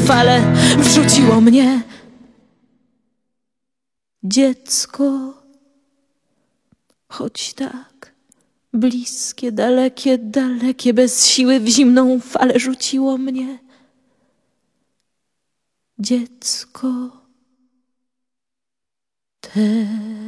falę wrzuciło mnie. Dziecko, choć tak bliskie, dalekie, dalekie, bez siły w zimną falę rzuciło mnie. Dziecko, teraz.